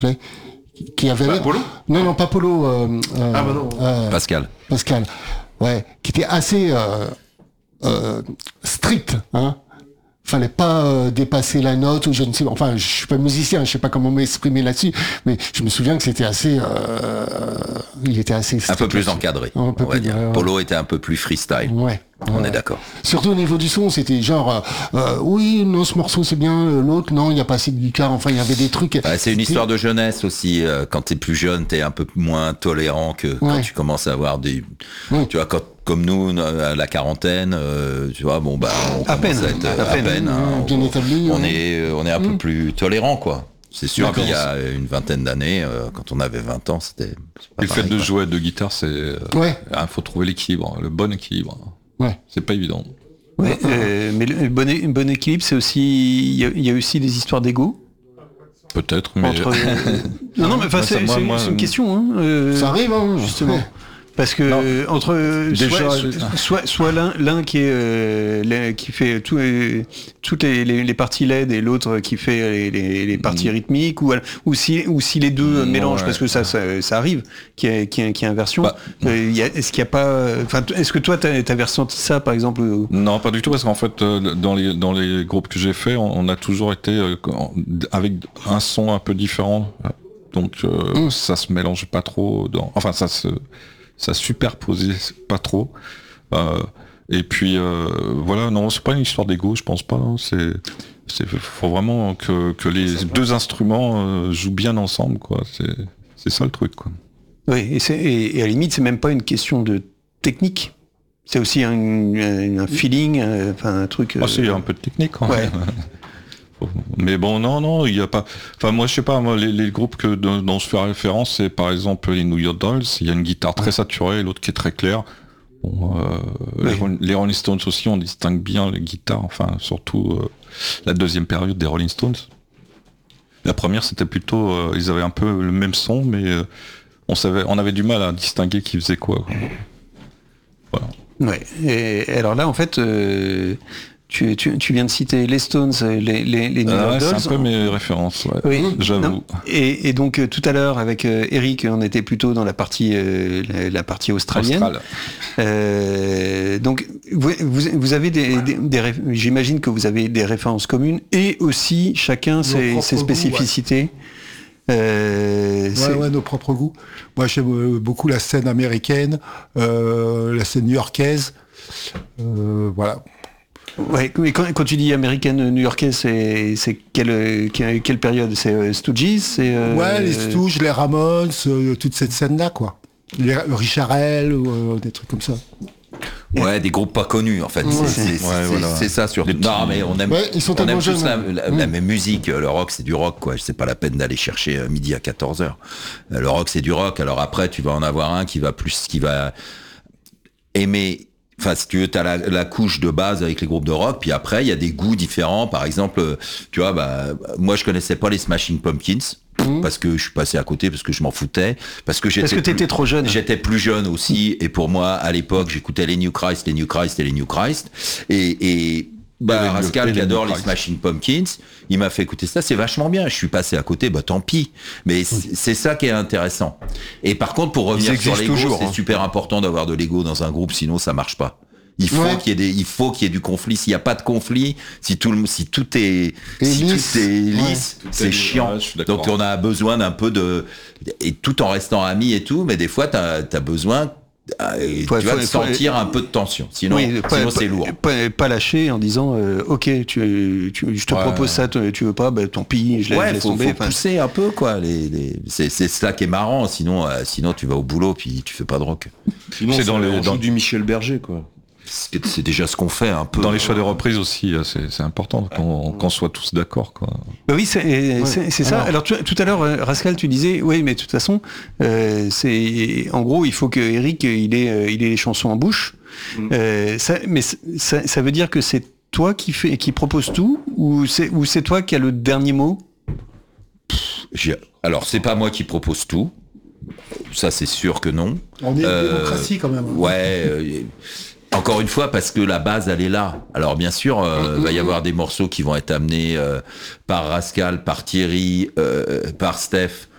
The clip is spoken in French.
qui avait... Polo ? Non, pas Polo. non. Pascal. Ouais, qui était assez strict, hein. Fallait pas dépasser la note ou je ne sais pas. Enfin, je suis pas musicien, je sais pas comment m'exprimer là-dessus, mais je me souviens que c'était assez. Il était assez strict, un peu plus encadré. On va dire. Polo était un peu plus freestyle. Ouais. On est d'accord. Surtout au niveau du son, c'était genre oui, non, ce morceau c'est bien, l'autre non, il y a pas assez de guitare. Enfin, il y avait des trucs. C'est une histoire de jeunesse aussi. Quand t'es plus jeune, t'es un peu moins tolérant que quand tu commences à avoir des. Tu vois, comme nous, à la quarantaine, tu vois, on commence à être à peine hein, bien établi. On est un peu plus tolérant, quoi. C'est sûr qu'il y a une vingtaine d'années, quand on avait 20 ans, c'était. Le fait de jouer de guitare, c'est. Faut trouver l'équilibre, le bon équilibre. Ouais. C'est pas évident. Ouais, mais le bon équilibre, c'est aussi. Il y a aussi des histoires d'ego. Peut-être, mais. Non, mais c'est une question. Hein, ça arrive, hein, justement. Parce que entre soit l'un qui fait toutes les parties LED et l'autre qui fait les parties rythmiques ou si les deux mélangent parce que ça arrive qu'il y ait inversion. Est-ce qu'il y a pas est-ce que toi t'avais ressenti ça par exemple Non, pas du tout, parce qu'en fait dans les groupes que j'ai fait, on a toujours été avec un son un peu différent, donc ça se mélange pas trop ça superposait pas trop. Et puis voilà, non, c'est pas une histoire d'ego, je pense pas. Hein. Faut vraiment que les deux instruments jouent bien ensemble, quoi. C'est ça le truc, quoi. Oui, et à la limite, c'est même pas une question de technique. C'est aussi un feeling, un truc. C'est un peu de technique, quand même. Mais bon, non, il y a pas. Enfin, moi, je sais pas. Moi, les groupes dont je fais référence, c'est par exemple les New York Dolls. Il y a une guitare très saturée, et l'autre qui est très claire. Bon, les Rolling Stones aussi, on distingue bien les guitares. Enfin, surtout la deuxième période des Rolling Stones. La première, c'était plutôt, ils avaient un peu le même son, mais on avait du mal à distinguer qui faisait quoi. Voilà. Ouais. Et alors là, en fait. Tu viens de citer les Stones, les New York Dolls. C'est un peu mes références, oui, j'avoue. Et donc tout à l'heure avec Eric, on était plutôt dans la partie australienne. Donc vous avez j'imagine que vous avez des références communes et aussi chacun ses spécificités. Nos propres goûts. Moi, j'aime beaucoup la scène américaine, la scène new-yorkaise. Voilà. Ouais, mais quand tu dis américaine new-yorkaise, c'est quelle période? C'est Stooges, les Stooges, les Ramones, toute cette scène-là, quoi. Richard Hell, des trucs comme ça. Ouais, des groupes pas connus en fait. C'est ça surtout. Non, mais on aime, ils sont on aime tous la même musique. Le rock, c'est du rock, quoi. C'est pas la peine d'aller chercher midi à 14h. Le rock, c'est du rock. Alors après, tu vas en avoir un qui va aimer. Enfin, si tu veux, t'as la couche de base avec les groupes de rock, puis après, il y a des goûts différents. Par exemple, tu vois, moi, je connaissais pas les Smashing Pumpkins, parce que je suis passé à côté, parce que je m'en foutais, parce que t'étais trop jeune. J'étais plus jeune aussi, et pour moi, à l'époque, j'écoutais les New Christ, et Rascal qui adore les Smashing Pumpkins, il m'a fait écouter ça, c'est vachement bien. Je suis passé à côté, tant pis. Mais c'est ça qui est intéressant. Et par contre, pour revenir sur l'ego, c'est super important d'avoir de l'ego dans un groupe, sinon ça marche pas. Il faut qu'il y ait du conflit. S'il n'y a pas de conflit, si tout est lisse, c'est chiant. Donc on a besoin d'un peu et tout en restant amis et tout, mais des fois t'as besoin. Tu vas sentir un peu de tension, sinon c'est lourd. Pas lâcher en disant ok, je te propose ça, tu veux pas, tant pis, je laisse tomber. Faut pousser un peu, quoi. C'est ça qui est marrant, sinon tu vas au boulot puis tu fais pas de rock. Sinon c'est dans du Michel Berger, quoi. C'est déjà ce qu'on fait un peu. Dans les choix des reprises aussi, c'est important qu'on soit tous d'accord, quoi. Oui, c'est ça. Alors tout à l'heure, Rascal, tu disais, oui, mais de toute façon, c'est en gros, il faut que Eric il ait les chansons en bouche. Mais ça veut dire que c'est toi qui propose tout, ou c'est toi qui as le dernier mot? Alors c'est pas moi qui propose tout. Ça c'est sûr que non. On est une démocratie quand même. Ouais. Encore une fois, parce que la base, elle est là. Alors bien sûr, va y avoir des morceaux qui vont être amenés par Rascal, par Thierry, par Steph,